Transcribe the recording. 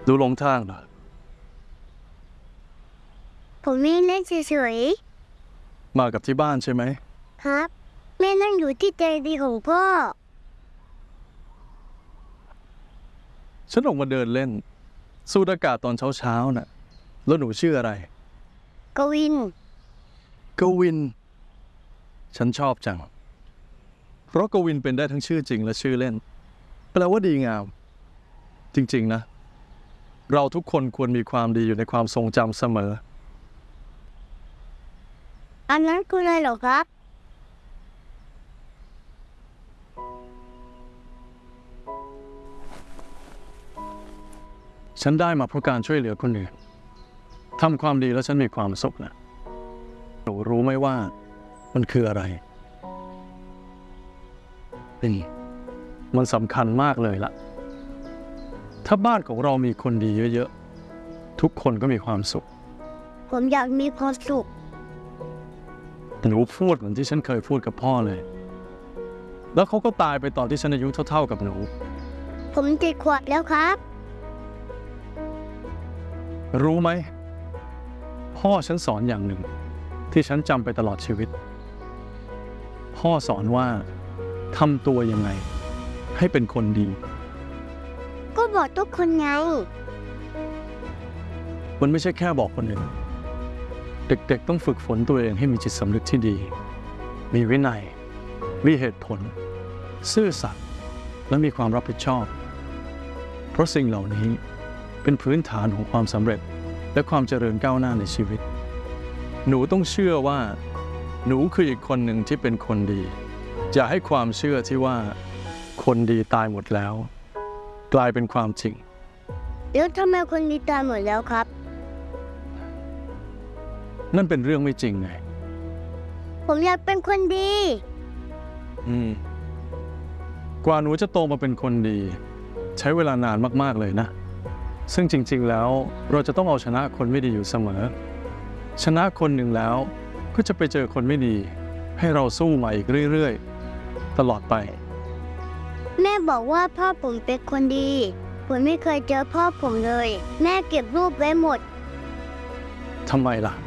ดูหลงทางเหรอผมไม่เล่นเฉยๆมากับที่บ้านใช่ไหมครับแม่นั่งอยู่ที่ใจดีของพ่อฉันออกมาเดินเล่นสูดอากาศตอนเช้าน่ะแล้วหนูชื่ออะไรกวินกวินฉันชอบจังเพราะกวินเป็นได้ทั้งชื่อจริงและชื่อเล่นแปลว่าดีงามจริงๆนะเราทุกคนควรมีความดีอยู่ในความทรงจำเสมออันนั้นคืออะไรเหรอครับฉันได้มาเพราะการช่วยเหลือคนอื่นทำความดีแล้วฉันมีความสุขนะหนูรู้ไหมว่ามันคืออะไรนี่มันสำคัญมากเลยล่ะถ้าบ้านของเรามีคนดีเยอะๆทุกคนก็มีความสุขผมอยากมีความสุขหนูพูดเหมือนที่ฉันเคยพูดกับพ่อเลยแล้วเขาก็ตายไปตอนที่ฉันอายุเท่าๆกับหนูผม7 ขวบแล้วครับรู้ไหมพ่อฉันสอนอย่างหนึ่งที่ฉันจำไปตลอดชีวิตพ่อสอนว่าทำตัวยังไงให้เป็นคนดีก็บอกทุกคนไงมันไม่ใช่แค่บอกคนอื่นเด็กๆต้องฝึกฝนตัวเองให้มีจิตสำนึกที่ดีมีวินัยมีเหตุผลซื่อสัตย์และมีความรับผิดชอบเพราะสิ่งเหล่านี้เป็นพื้นฐานของความสำเร็จและความเจริญก้าวหน้าในชีวิตหนูต้องเชื่อว่าหนูคืออีกคนหนึ่งที่เป็นคนดีอย่าให้ความเชื่อที่ว่าคนดีตายหมดแล้วกลายเป็นความจริงแล้วทำไมคนดีตายหมดแล้วครับนั่นเป็นเรื่องไม่จริงไงผมอยากเป็นคนดีกว่าหนูจะโตมาเป็นคนดีใช้เวลานานมากๆเลยนะซึ่งจริงๆแล้วเราจะต้องเอาชนะคนไม่ดีอยู่เสมอชนะคนหนึ่งแล้วก็จะไปเจอคนไม่ดีให้เราสู้ใหม่อีกเรื่อยๆตลอดไปแม่บอกว่าพ่อผมเป็นคนดีผมไม่เคยเจอพ่อผมเลยแม่เก็บรูปไว้หมดทำไมล่ะ